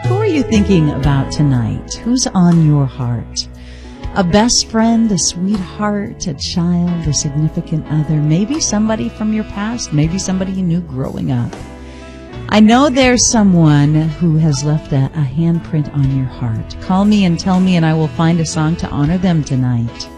Who are you thinking about tonight? Who's on your heart? A best friend, a sweetheart, a child, a significant other, maybe somebody from your past, maybe somebody you knew growing up. I know there's someone who has left a handprint on your heart. Call me and tell me, and I will find a song to honor them tonight.